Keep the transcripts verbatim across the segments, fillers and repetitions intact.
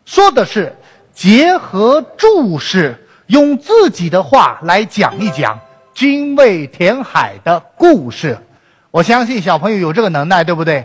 说的是结合注释，用自己的话来讲一讲精卫填海的故事。我相信小朋友有这个能耐，对不对？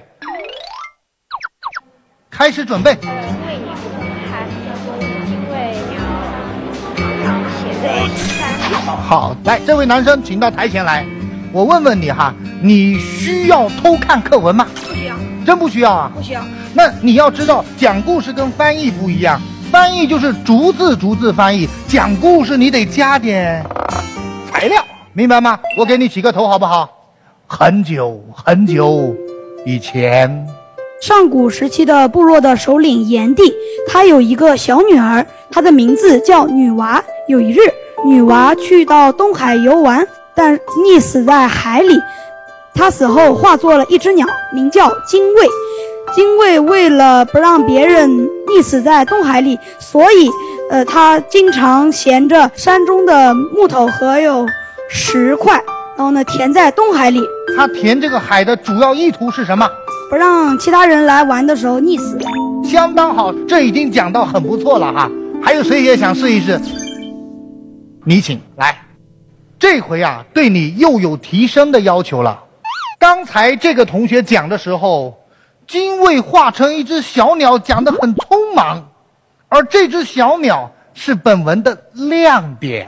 开始准备。 精卫鸟，它叫做精卫鸟，常常写在山上。 好，来，这位男生请到台前来。我问问你哈，你需要偷看课文吗？ 不需要。 真不需要啊？ 不需要。 那你要知道，讲故事跟翻译不一样，翻译就是逐字逐字翻译，讲故事你得加点材料，明白吗？我给你起个头好不好？很久很久以前， 上古时期的部落的首领炎帝，他有一个小女儿，她的名字叫女娃。有一日，女娃去到东海游玩，但溺死在海里。她死后化作了一只鸟，名叫精卫。精卫为了不让别人溺死在东海里，所以，呃，他经常衔着山中的木头和有石块，然后呢填在东海里。 他填这个海的主要意图是什么？ 不让其他人来玩的时候溺死。 相当好，这已经讲到很不错了哈。还有谁也想试一试？你请来。这回啊，对你又有提升的要求了。刚才这个同学讲的时候，精卫化成一只小鸟，讲得很匆忙，而这只小鸟是本文的亮点。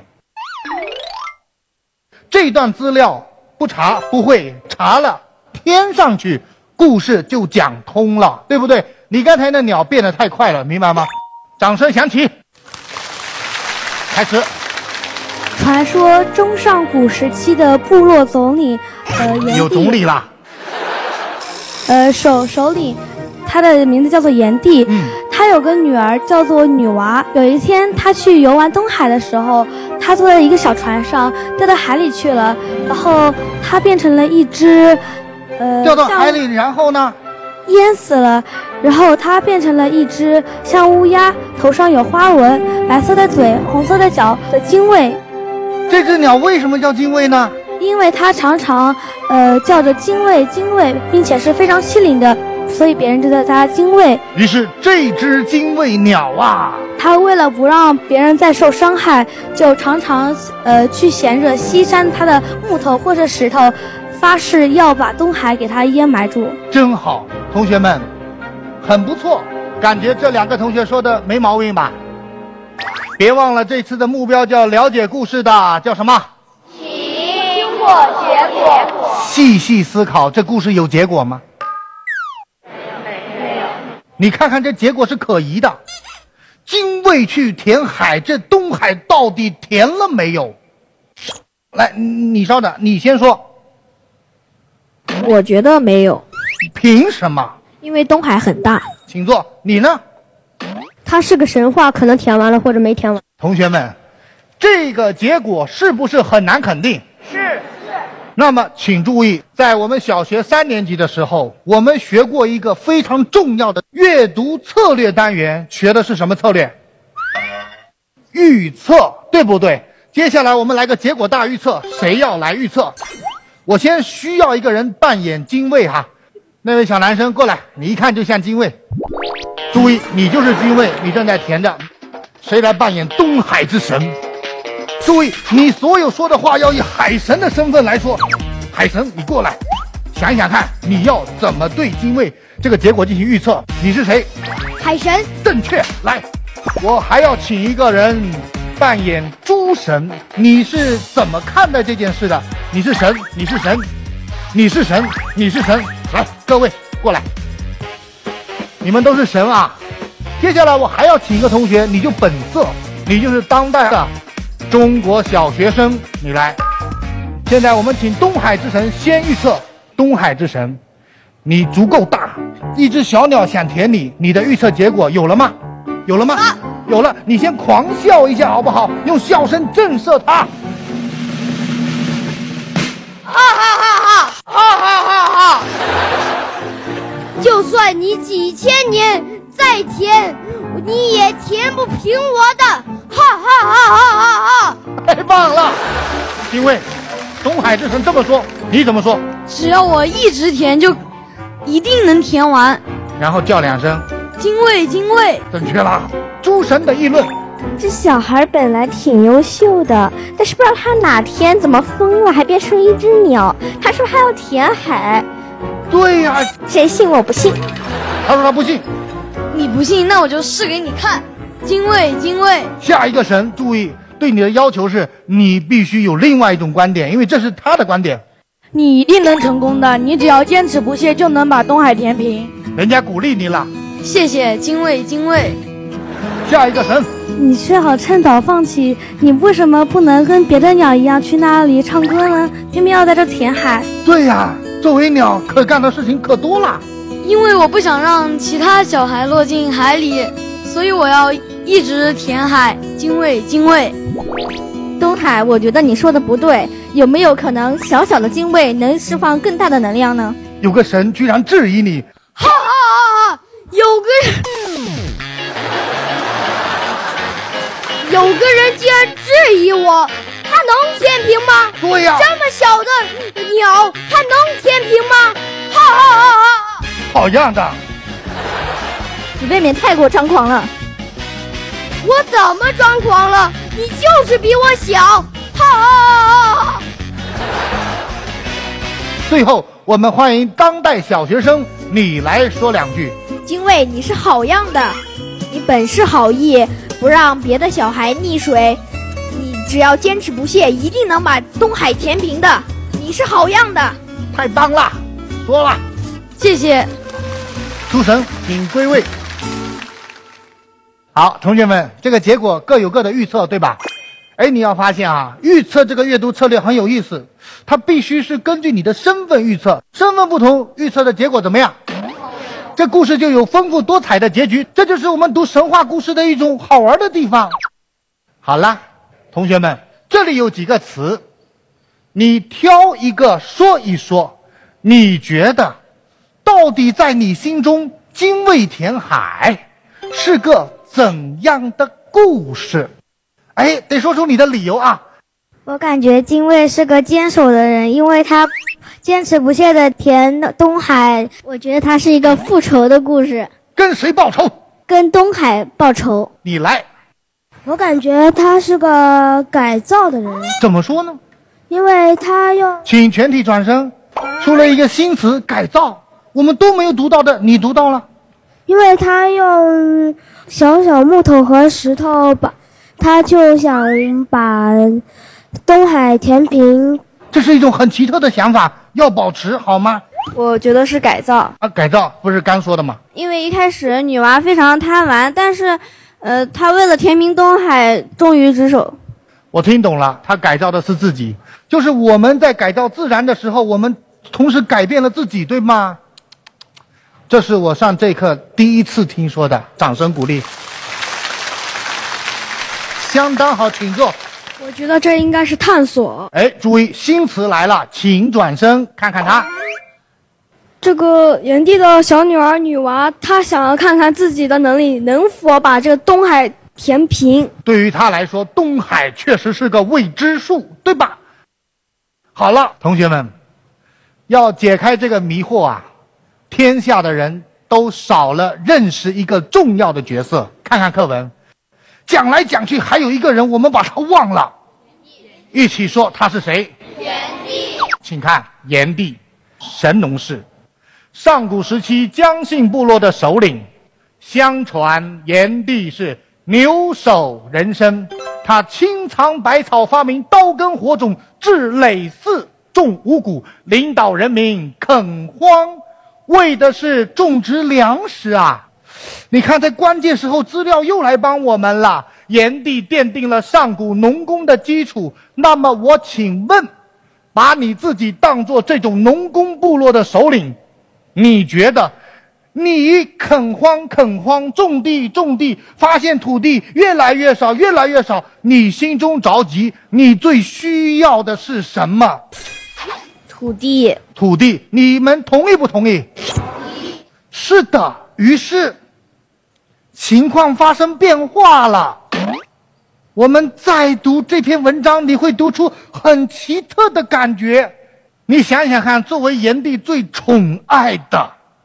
这段资料不查不会，查了添上去，故事就讲通了，对不对？你刚才那鸟变得太快了，明白吗？掌声响起，开始。 传说中上古时期的部落总理，呃，炎帝有总理啦。 呃，首首领，他的名字叫做炎帝。 嗯， 他有个女儿叫做女娃。有一天，他去游玩东海的时候，他坐在一个小船上，掉到海里去了。然后他变成了一只，呃， 掉到海里，然后呢？ 淹死了。然后他变成了一只像乌鸦，头上有花纹、白色的嘴、红色的脚的精卫。 这只鸟为什么叫精卫呢？ 因为它常常，呃，叫着精卫精卫，并且是非常机灵的，所以别人就叫它精卫。 于是这只精卫鸟啊， 它为了不让别人再受伤害，就常常呃去衔着西山它的木头或者石头，发誓要把东海给它淹埋住。 真好，同学们，很不错，感觉这两个同学说的没毛病吧？别忘了这次的目标叫了解故事的叫什么？ 经过结果。 细细思考，这故事有结果吗？ 没有。 你看看这结果是可疑的。精卫去填海，这东海到底填了没有？来，你稍等，你先说。 我觉得没有。 凭什么？ 因为东海很大。 请坐。你呢？ 它是个神话，可能填完了或者没填完。 同学们，这个结果是不是很难肯定？ 是。是。 那么请注意，在我们小学三年级的时候，我们学过一个非常重要的阅读策略单元，学的是什么策略？预测，对不对？接下来我们来个结果大预测，谁要来预测？我先需要一个人扮演精卫哈，那位小男生过来，你一看就像精卫。注意，你就是精卫，你正在填着。谁来扮演东海之神？注意，你所有说的话要以海神的身份来说。海神，你过来，想想看，你要怎么对精卫这个结果进行预测？你是谁？ 海神。 正确。来，我还要请一个人扮演诸神，你是怎么看待这件事的？你是神，你是神，你是神，你是神。来，各位过来，你们都是神啊。接下来我还要请一个同学，你就本色，你就是当代的中国小学生，你来。现在我们请东海之神先预测。东海之神，你足够大，一只小鸟想舔你，你的预测结果有了吗？有了吗？啊、有了，你先狂笑一下好不好？用笑声震慑它。 哈哈哈哈哈哈哈哈！ 就算你几千年再填，你也填不平我的！哈哈哈哈哈哈！ 太棒了，因为东海之神这么说，你怎么说？ 只要我一直填，就一定能填完。 然后叫两声精卫精卫。 正确了。诸神的议论。 这小孩本来挺优秀的，但是不知道他哪天怎么疯了，还变成一只鸟。他说还要填海。 对呀、啊， 谁信我不信？ 他说他不信。 你不信，那我就试给你看。精卫精卫。 下一个神注意，对你的要求是你必须有另外一种观点，因为这是他的观点。 你一定能成功的，你只要坚持不懈，就能把东海填平。 人家鼓励你了。 谢谢精卫精卫。 下一个神。 你最好趁早放弃，你为什么不能跟别的鸟一样去那里唱歌呢？偏偏要在这填海。 对呀、啊，作为鸟可干的事情可多了。 因为我不想让其他小孩落进海里，所以我要一直填海。精卫精卫。 东海，我觉得你说的不对，有没有可能小小的精卫能释放更大的能量呢？ 有个神居然质疑你。 哈哈哈哈！有个人。有个人竟然质疑我，他能填平吗？ 对呀、啊， 这么小的鸟，它能填平吗？哈哈哈哈！ 好样的！ 你未免太过张狂了。 我怎么张狂了？你就是比我小！哈哈哈哈！ 最后，我们欢迎当代小学生，你来说两句。 精卫，你是好样的，你本是好意。不让别的小孩溺水，你只要坚持不懈，一定能把东海填平的。你是好样的， 太棒了！说了， 谢谢。 诸神请归位。好，同学们，这个结果各有各的预测，对吧？哎，你要发现啊，预测这个阅读策略很有意思，它必须是根据你的身份预测，身份不同，预测的结果怎么样？这故事就有丰富多彩的结局，这就是我们读神话故事的一种好玩的地方。好了，同学们，这里有几个词，你挑一个说一说，你觉得到底在你心中精卫填海是个怎样的故事？哎，得说出你的理由啊。 我感觉精卫是个坚守的人，因为他坚持不懈的填东海。我觉得他是一个复仇的故事。 跟谁报仇？ 跟东海报仇。 你来。 我感觉他是个改造的人。 怎么说呢？ 因为他用…… 请全体转身。出了一个新词，改造，我们都没有读到的，你读到了。 因为他用小小木头和石头把，他就想把东海填平。 这是一种很奇特的想法，要保持好吗？ 我觉得是改造啊，改造不是刚说的吗？ 因为一开始女娲非常贪玩，但是，呃，她为了填平东海，忠于职守。 我听懂了，她改造的是自己，就是我们在改造自然的时候，我们同时改变了自己，对吗？这是我上这课第一次听说的，掌声鼓励。相当好，请坐。 我觉得这应该是探索。 哎，注意，新词来了，请转身看看他。 这个炎帝的小女儿女娲，她想要看看自己的能力能否把这个东海填平。 对于她来说，东海确实是个未知数，对吧？好了，同学们，要解开这个迷惑啊，天下的人都少了认识一个重要的角色。看看课文，讲来讲去还有一个人，我们把他忘了。一起说他是谁？炎帝。请看，炎帝，神农氏，上古时期姜姓部落的首领。相传炎帝是牛首人身，他清藏百草，发明刀耕火种，治累寺，种五谷，领导人民垦荒，为的是种植粮食啊。你看在关键时候资料又来帮我们了，炎帝奠定了上古农工的基础。那么我请问，把你自己当作这种农工部落的首领，你觉得你垦荒垦荒，种地种地，发现土地越来越少越来越少，你心中着急，你最需要的是什么？ 土地。 土地，你们同意不同意？是的。于是情况发生变化了。我们再读这篇文章，你会读出很奇特的感觉。你想想看，作为炎帝最宠爱的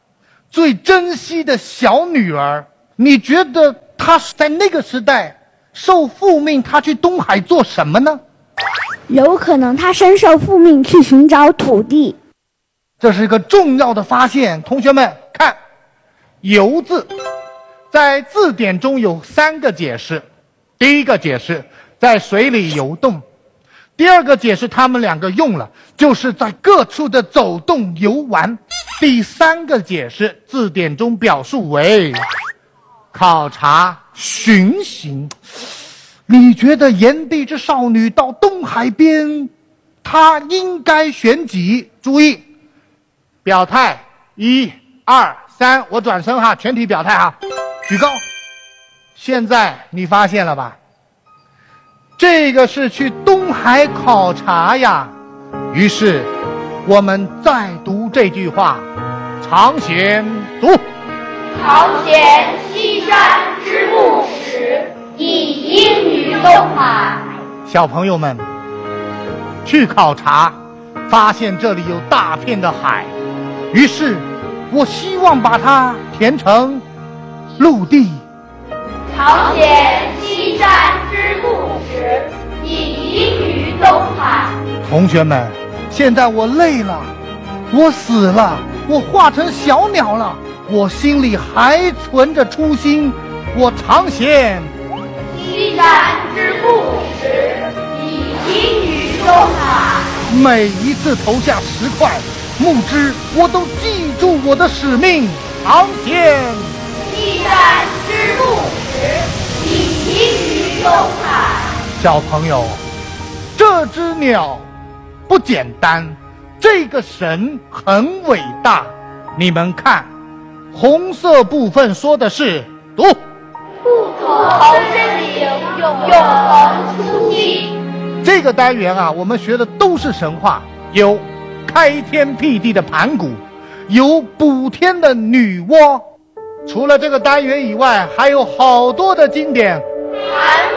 最珍惜的小女儿，你觉得她在那个时代受父命，她去东海做什么呢？ 有可能他身受父命去寻找土地。 这是一个重要的发现。同学们看，游字在字典中有三个解释。第一个解释，在水里游动。第二个解释，他们两个用了，就是在各处的走动游玩。第三个解释，字典中表述为考察巡行。你觉得炎帝之少女到东海边，她应该选几？注意表态，一二三，我转身哈，全体表态哈，举高。现在你发现了吧？这个是去东海考察呀。于是我们再读这句话，常贤读。 常贤西山之木石，以应于东海。 小朋友们去考察，发现这里有大片的海，于是我希望把它填成陆地。 常贤西山之木石，以应于东海。 同学们，现在我累了，我死了，我化成小鸟了，我心里还存着初心，我常贤西山之木石，以应于东海。 每一次投下石块木枝，我都记住我的使命，常贤西山之木石，以应于东海。 小朋友，这只鸟不简单，这个神很伟大。你们看，红色部分说的是读。 不同真理，永恒初心。 这个单元啊，我们学的都是神话，有开天辟地的盘古，有补天的女娲。除了这个单元以外，还有好多的经典。 盘